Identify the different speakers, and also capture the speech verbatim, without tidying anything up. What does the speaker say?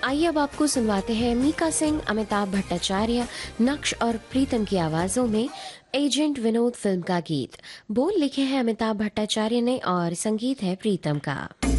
Speaker 1: आइए अब आपको सुनवाते हैं मीका सिंह, अमिताभ भट्टाचार्य, नक्श और प्रीतम की आवाजों में एजेंट विनोद फिल्म का गीत। बोल लिखे हैं अमिताभ भट्टाचार्य ने और संगीत है प्रीतम का।